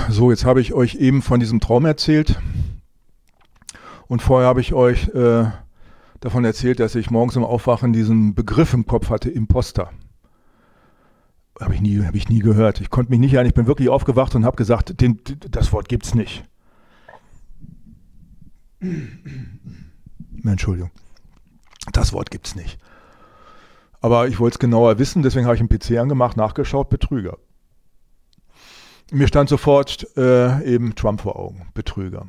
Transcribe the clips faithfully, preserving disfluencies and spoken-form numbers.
So, jetzt habe ich euch eben von diesem Traum erzählt und vorher habe ich euch äh, davon erzählt, dass ich morgens im Aufwachen diesen Begriff im Kopf hatte, Imposter. Habe ich nie, habe ich nie gehört. Ich konnte mich nicht erinnern, ich bin wirklich aufgewacht und habe gesagt, den, das Wort gibt's nicht. Entschuldigung. Das Wort gibt's nicht. Aber ich wollte es genauer wissen, deswegen habe ich einen P C angemacht, nachgeschaut, Betrüger. Mir stand sofort äh, eben Trump vor Augen, Betrüger.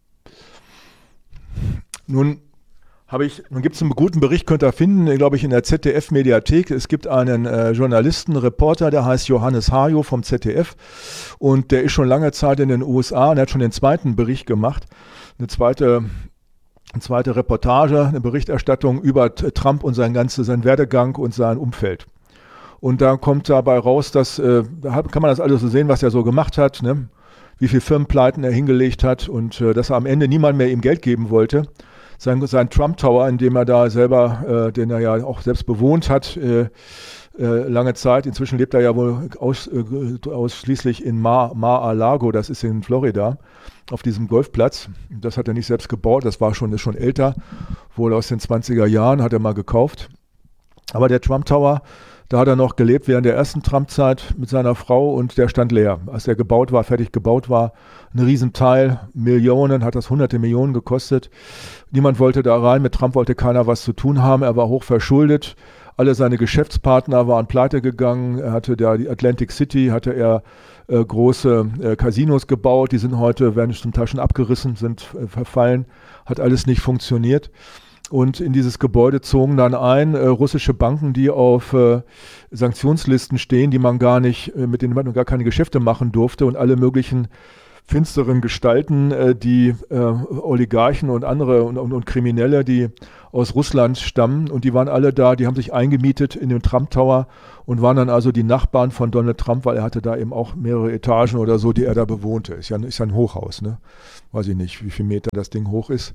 Nun habe ich, nun gibt es einen guten Bericht, könnt ihr finden, glaube ich, in der Z D F-Mediathek. Es gibt einen äh, Journalisten, Reporter, der heißt Johannes Hajo vom Z D F und der ist schon lange Zeit in den U S A und er hat schon den zweiten Bericht gemacht, eine zweite, eine zweite Reportage, eine Berichterstattung über Trump und sein ganzes, seinen Werdegang und sein Umfeld. Und da kommt dabei raus, dass, äh, da kann man das alles so sehen, was er so gemacht hat, ne? Wie viele Firmenpleiten er hingelegt hat und äh, dass er am Ende niemand mehr ihm Geld geben wollte. Sein, sein Trump Tower, in dem er da selber, äh, den er ja auch selbst bewohnt hat, äh, äh, lange Zeit. Inzwischen lebt er ja wohl aus, äh, ausschließlich in Mar, Mar-a-Lago, das ist in Florida, auf diesem Golfplatz. Das hat er nicht selbst gebaut, das war schon, ist schon älter, wohl aus den zwanziger Jahren, hat er mal gekauft. Aber der Trump Tower, da hat er noch gelebt während der ersten Trump-Zeit mit seiner Frau und der stand leer. Als der gebaut war, fertig gebaut war, ein Riesenteil, Millionen, hat das hunderte Millionen gekostet. Niemand wollte da rein, mit Trump wollte keiner was zu tun haben, er war hoch verschuldet. Alle seine Geschäftspartner waren pleite gegangen, er hatte da die Atlantic City, hatte er äh, große äh, Casinos gebaut, die sind heute, werden zum Teil schon abgerissen, sind äh, verfallen, hat alles nicht funktioniert. Und in dieses Gebäude zogen dann ein äh, russische Banken, die auf äh, Sanktionslisten stehen, die man gar nicht, äh, mit denen man gar keine Geschäfte machen durfte und alle möglichen finsteren Gestalten, äh, die äh, Oligarchen und andere und, und, und Kriminelle, die aus Russland stammen und die waren alle da, die haben sich eingemietet in den Trump Tower und waren dann also die Nachbarn von Donald Trump, weil er hatte da eben auch mehrere Etagen oder so, die er da bewohnte. Ist ja, ist ja ein Hochhaus, ne? Weiß ich nicht, wie viel Meter das Ding hoch ist.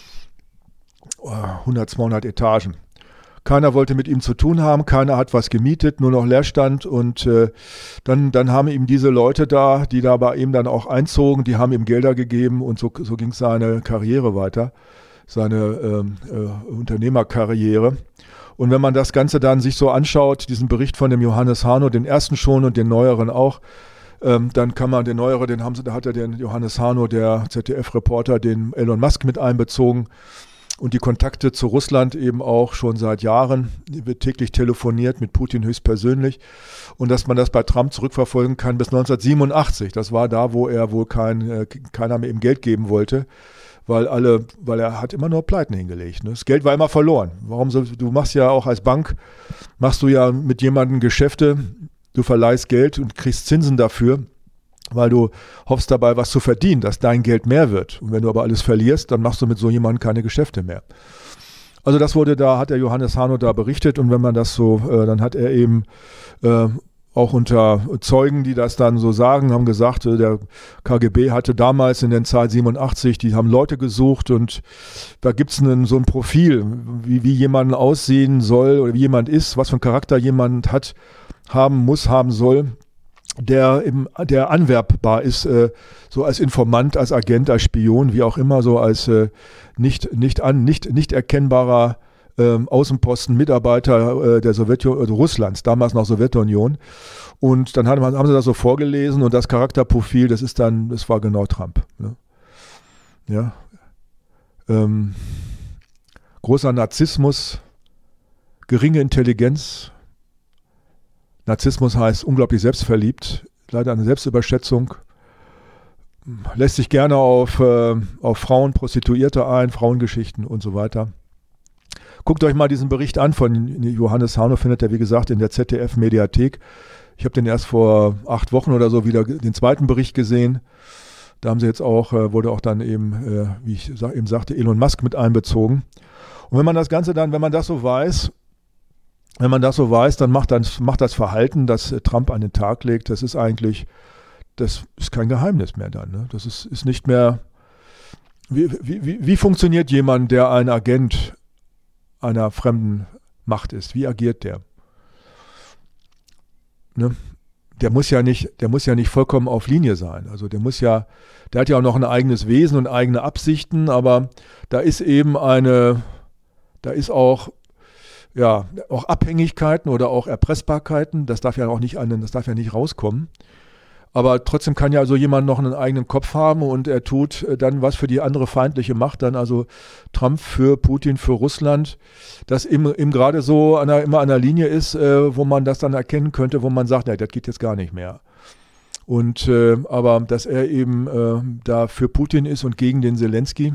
hundert, zweihundert Etagen. Keiner wollte mit ihm zu tun haben, keiner hat was gemietet, nur noch Leerstand und äh, dann, dann haben ihm diese Leute da, die da bei ihm dann auch einzogen, die haben ihm Gelder gegeben und so, so ging seine Karriere weiter, seine ähm, äh, Unternehmerkarriere. Und wenn man das Ganze dann sich so anschaut, diesen Bericht von dem Johannes Hajo, den ersten schon und den neueren auch, ähm, dann kann man den neueren, den haben sie, da hat er den Johannes Hajo, der Z D F-Reporter, den Elon Musk mit einbezogen. Und die Kontakte zu Russland eben auch schon seit Jahren, wird täglich telefoniert mit Putin höchstpersönlich. Und dass man das bei Trump zurückverfolgen kann bis neunzehnhundertsiebenundachtzig. Das war da, wo er wohl kein, keiner mehr ihm Geld geben wollte, weil alle, weil er hat immer nur Pleiten hingelegt. Ne? Das Geld war immer verloren. Warum so? Du machst ja auch als Bank, machst du ja mit jemandem Geschäfte, du verleihst Geld und kriegst Zinsen dafür, weil du hoffst dabei, was zu verdienen, dass dein Geld mehr wird. Und wenn du aber alles verlierst, dann machst du mit so jemandem keine Geschäfte mehr. Also das wurde da, hat der Johannes Hajo da berichtet und wenn man das so, äh, dann hat er eben äh, auch unter Zeugen, die das dann so sagen, haben gesagt, äh, der K G B hatte damals in der Zeit siebenundachtzig, die haben Leute gesucht und da gibt es so ein Profil, wie, wie jemand aussehen soll oder wie jemand ist, was für einen Charakter jemand hat, haben muss, haben soll, der eben, der anwerbbar ist, äh, so als Informant, als Agent, als Spion, wie auch immer, so als äh, nicht, nicht, an, nicht, nicht erkennbarer äh, Außenposten, Mitarbeiter äh, der Sowjetunion, also Russlands, damals noch Sowjetunion. Und dann haben, haben sie das so vorgelesen und das Charakterprofil, das ist dann, das war genau Trump. Ne? Ja. Ähm, großer Narzissmus, geringe Intelligenz. Narzissmus heißt unglaublich selbstverliebt, leider eine Selbstüberschätzung, lässt sich gerne auf, äh, auf Frauen, Prostituierte ein, Frauengeschichten und so weiter. Guckt euch mal diesen Bericht an von Johannes Hajo, findet ihr wie gesagt in der Z D F-Mediathek. Ich habe den erst vor acht Wochen oder so wieder den zweiten Bericht gesehen. Da haben sie jetzt auch, äh, wurde auch dann eben, äh, wie ich sa- eben sagte, Elon Musk mit einbezogen. Und wenn man das Ganze dann, wenn man das so weiß, Wenn man das so weiß, dann macht das, macht das Verhalten, das Trump an den Tag legt, das ist eigentlich, das ist kein Geheimnis mehr dann. Ne? Das ist, ist nicht mehr, wie, wie, wie funktioniert jemand, der ein Agent einer fremden Macht ist? Wie agiert der? Ne? der muss ja nicht, der muss ja nicht vollkommen auf Linie sein. Also der muss ja, der hat ja auch noch ein eigenes Wesen und eigene Absichten, aber da ist eben eine, da ist auch, ja, auch Abhängigkeiten oder auch Erpressbarkeiten. Das darf ja auch nicht, einen, das darf ja nicht rauskommen. Aber trotzdem kann ja so jemand noch einen eigenen Kopf haben und er tut dann was für die andere feindliche Macht, dann also Trump für Putin, für Russland, das eben, eben gerade so an einer, immer an der Linie ist, äh, wo man das dann erkennen könnte, wo man sagt, ja, das geht jetzt gar nicht mehr. Und äh, aber dass er eben äh, da für Putin ist und gegen den Zelensky,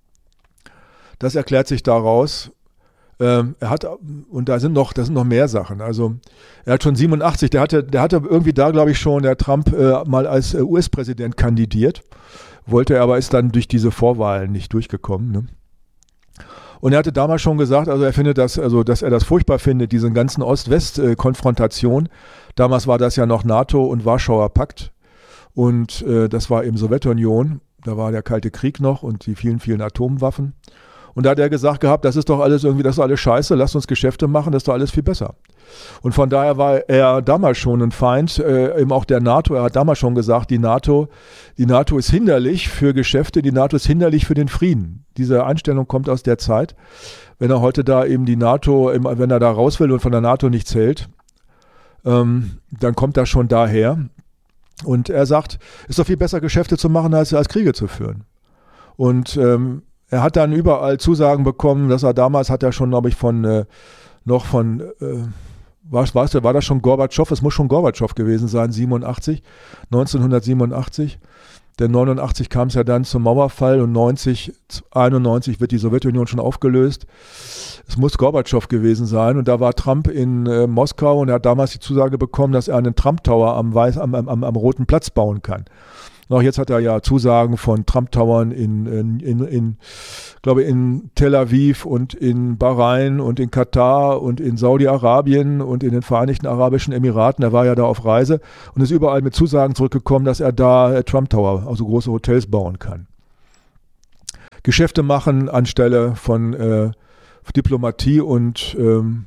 das erklärt sich daraus. Ähm, er hat, und da sind noch, da sind noch mehr Sachen. Also er hat schon siebenundachtzig, der hatte, der hatte irgendwie da, glaube ich, schon, der Trump äh, mal als äh, U S-Präsident kandidiert, wollte er, aber ist dann durch diese Vorwahlen nicht durchgekommen. Ne? Und er hatte damals schon gesagt, also er findet das, also dass er das furchtbar findet, diese ganzen Ost-West-Konfrontation. Damals war das ja noch NATO und Warschauer Pakt und äh, das war eben Sowjetunion. Da war der Kalte Krieg noch und die vielen, vielen Atomwaffen. Und da hat er gesagt gehabt, das ist doch alles irgendwie, das ist alles scheiße, lasst uns Geschäfte machen, das ist doch alles viel besser. Und von daher war er damals schon ein Feind, äh, eben auch der NATO. Er hat damals schon gesagt, die NATO, die NATO ist hinderlich für Geschäfte, die NATO ist hinderlich für den Frieden. Diese Einstellung kommt aus der Zeit. Wenn er heute da eben die NATO, wenn er da raus will und von der NATO nichts hält, ähm, dann kommt das schon daher. Und er sagt, es ist doch viel besser, Geschäfte zu machen, als, als Kriege zu führen. Und ähm, er hat dann überall Zusagen bekommen, dass er damals hat er schon, glaube ich, von äh, noch von, äh, war, war das schon Gorbatschow? Es muss schon Gorbatschow gewesen sein, siebenundachtzig, neunzehnhundertsiebenundachtzig. Denn neunundachtzig kam es ja dann zum Mauerfall und neunzig, einundneunzig wird die Sowjetunion schon aufgelöst. Es muss Gorbatschow gewesen sein und da war Trump in äh, Moskau und er hat damals die Zusage bekommen, dass er einen Trump Tower am, Weiß, am, am, am Roten Platz bauen kann. Noch jetzt hat er ja Zusagen von Trump-Towern in, in, in, in, glaube in Tel Aviv und in Bahrain und in Katar und in Saudi-Arabien und in den Vereinigten Arabischen Emiraten. Er war ja da auf Reise und ist überall mit Zusagen zurückgekommen, dass er da äh, Trump-Tower, also große Hotels bauen kann. Geschäfte machen anstelle von äh, Diplomatie und ähm,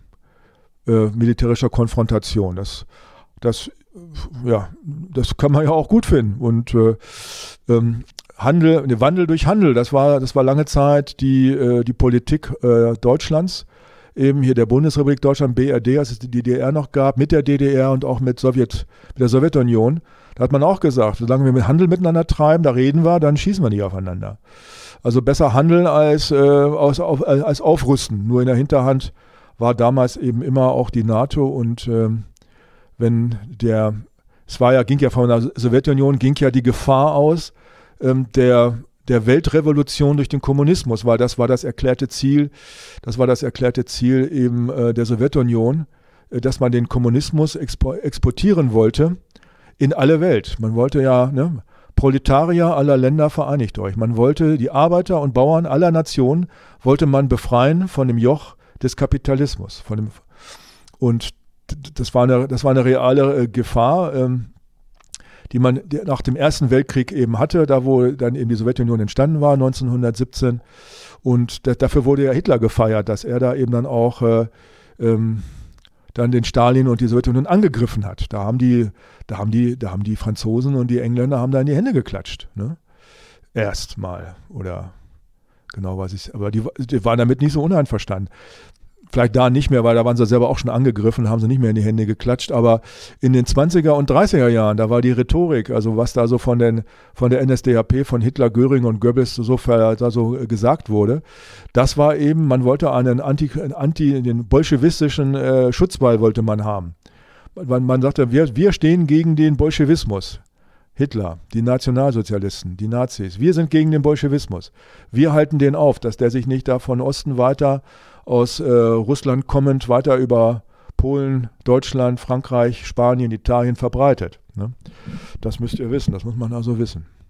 äh, militärischer Konfrontation. Das, das Ja, das kann man ja auch gut finden. Und äh, ähm, Handel, der Wandel durch Handel, das war, das war lange Zeit die, äh, die Politik äh, Deutschlands, eben hier der Bundesrepublik Deutschland, B R D, als es die D D R noch gab, mit der D D R und auch mit, Sowjet, mit der Sowjetunion. Da hat man auch gesagt, solange wir mit Handel miteinander treiben, da reden wir, dann schießen wir nicht aufeinander. Also besser handeln als, äh, als, auf, als aufrüsten. Nur in der Hinterhand war damals eben immer auch die NATO und ähm, wenn der, es war ja, ging ja von der Sowjetunion, ging ja die Gefahr aus ähm, der, der Weltrevolution durch den Kommunismus, weil das war das erklärte Ziel, das war das erklärte Ziel eben äh, der Sowjetunion, äh, dass man den Kommunismus expo- exportieren wollte in alle Welt. Man wollte ja, ne, Proletarier aller Länder vereinigt euch. Man wollte die Arbeiter und Bauern aller Nationen, wollte man befreien von dem Joch des Kapitalismus. Von dem, und Das war eine, das war eine reale äh, Gefahr, ähm, die man die nach dem Ersten Weltkrieg eben hatte, da wo dann eben die Sowjetunion entstanden war, neunzehnhundertsiebzehn. Und da, dafür wurde ja Hitler gefeiert, dass er da eben dann auch äh, ähm, dann den Stalin und die Sowjetunion angegriffen hat. Da haben die, da haben die, da haben die Franzosen und die Engländer haben da in die Hände geklatscht. Ne? Erstmal. Oder genau weiß ich, aber die, die waren damit nicht so uneinverstanden. Vielleicht da nicht mehr, weil da waren sie selber auch schon angegriffen, haben sie nicht mehr in die Hände geklatscht. Aber in den zwanziger und dreißiger Jahren, da war die Rhetorik, also was da so von, den, von der N S D A P, von Hitler, Göring und Goebbels so, da so gesagt wurde, das war eben, man wollte einen Anti, Anti den bolschewistischen äh, Schutzwall wollte man haben. Man, man sagte, wir, wir stehen gegen den Bolschewismus. Hitler, die Nationalsozialisten, die Nazis, wir sind gegen den Bolschewismus. Wir halten den auf, dass der sich nicht da von Osten weiter aus äh, Russland kommend weiter über Polen, Deutschland, Frankreich, Spanien, Italien verbreitet. Ne? Das müsst ihr wissen, das muss man also wissen.